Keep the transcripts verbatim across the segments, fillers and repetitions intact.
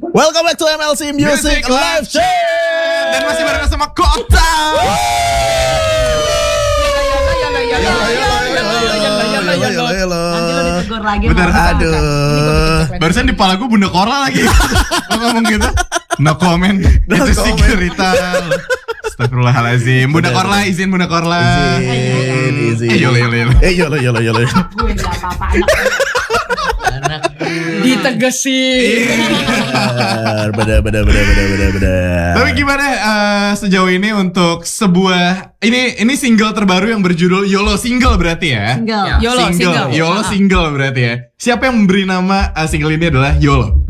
Welcome back to M L C Music, Music Live Show. Dan masih bareng sama Kota. Bener, aduh. Barusan di kepala gue Bunda Korla lagi. Lo ngomong gitu. No comment. No Itu sih comment. cerita. Astagfirullahaladzim. Bunda Korla, izin Bunda Korla. Izin, izin. Eh, yolo, yolo, yolo. Eh, yolo, yolo, yolo. Gue gak apa-apa anak. Ditegesin. Bener, bener, bener, bener, bener, bener. Tapi gimana uh, sejauh ini untuk sebuah ini ini single terbaru yang berjudul YOLO, single berarti ya? Single. Ya. YOLO, single. YOLO Ah. single berarti ya. Siapa yang memberi nama uh, single ini adalah YOLO?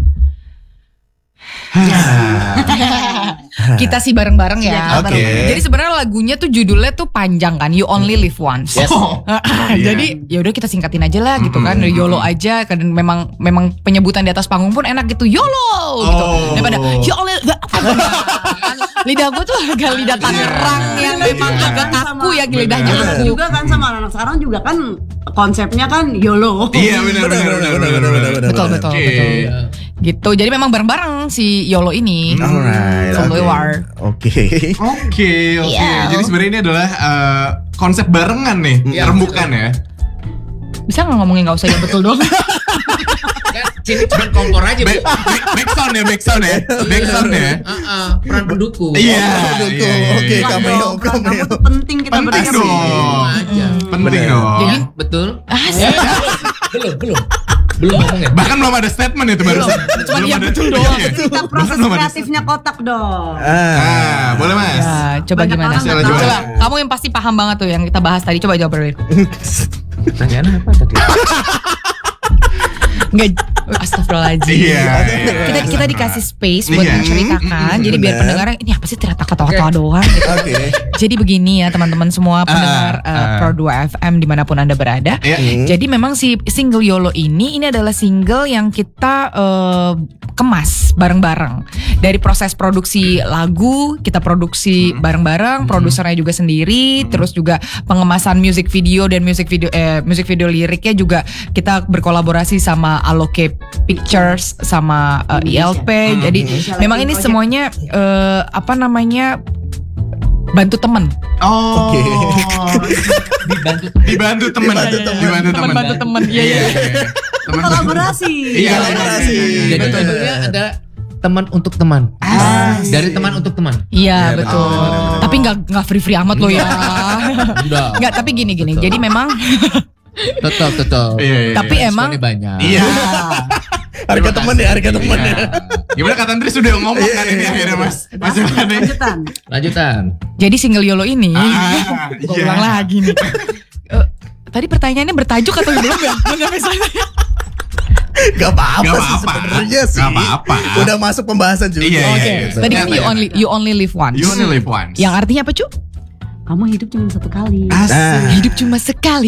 Kita sih bareng-bareng ya. Oke. Jadi sebenarnya lagunya tuh judulnya tuh panjang kan, You Only Live Once. Yes. Oh, Jadi ya udah kita singkatin aja lah gitu kan, Mm-hmm. YOLO aja. Kan memang memang penyebutan di atas panggung pun enak gitu, YOLO gitu. Oh. Daripada You Only lidah gue tuh agak lidah Tangerang yang memang Iya. agak kaku ya Bener. lidahnya Bener kaku. juga kan sama anak sekarang juga kan konsepnya kan YOLO. Iya benar benar benar benar benar. Betul betul Oke. betul. Gitu. Jadi memang bareng-bareng si YOLO ini. Alright. Solo oke. war. Oke. Oke, oke. Iya. Jadi sebenarnya ini adalah uh, konsep barengan nih, Iya, rembukan ya. Bisa nggak ngomongin nggak usah yang betul dong? Kan sini cuma kompor aja, Bu. Back, back, back sound ya, back sound ya, back sound ya. Heeh, peran pendukung. Iya, Pendukung. iya, iya, Oke, iya. cameo, Kamu cameo. tuh penting kita Penting berikan. dong, aja. penting Bener. dong. Jadi Betul. asik. Belum, belum. Belum ngomong ya. Bahkan belum ada statement itu barusan. Cuma Belum iya, ada- betul doang. Iya. Kita proses Belum ada kreatifnya kotak dong. Ah. Ah, boleh mas. Ya, coba Banyak gimana? orang nggak Coba, tahu. coba. Kamu yang pasti paham banget tuh yang kita bahas tadi. Coba jawab Berlin. Pertanyaan apa tadi? Enggak, astagfirullahaladzim. Iya. Kita kita dikasih space buat Iya. menceritakan. Jadi biar Bener. pendengar ini apa sih ternyata kata-kata doang gitu. Oke. Jadi begini ya teman-teman semua pendengar ah. uh, Pro dua F M dimanapun Anda berada. Iya. Jadi memang si single YOLO ini ini adalah single yang kita uh, kemas bareng-bareng. Dari proses produksi lagu kita produksi bareng-bareng, produsernya juga sendiri, terus juga pengemasan music video dan music video eh music video liriknya juga kita berkolaborasi sama Aloke Pictures sama uh, I L P. Jadi Indonesia memang Lighting ini Project. semuanya uh, apa namanya bantu temen. Oh. Oke. Dibantu. Dibantu teman. Dibantu teman. Dibantu teman. Bantu temen. Iya iya. Teman. Kolaborasi. Iya, Kolaborasi. Jadi Betul. judulnya adalah teman untuk teman. Dari teman untuk teman. Iya Iya, betul. betul. Tapi nggak nggak free free amat loh ya. Udah. Nggak, tapi gini gini. Betul. Jadi memang Tetap, tetap. Iya, iya. tapi emang Responnya banyak. Iya. Harga temen ya, harga temen ya. Iya. Gimana Kak Tantri sudah ngomong kan ini akhirnya mas. Mas gimana nih? Lanjutan. Lanjutan. jadi single YOLO ini. Ah, Gua iya. ulang lagi nih. Eh, tadi pertanyaannya bertajuk atau belum ya? Belum sampai sana. Gak apa-apa Gak sih apa-apa. sebenarnya sih. Gak apa-apa. Udah masuk pembahasan juga. Iya, iya, Oke. iya. Tadi kan you only you only live once. You only live once. Yang artinya apa cu? Kamu hidup cuma satu kali. Asik. Nah. Hidup cuma sekali.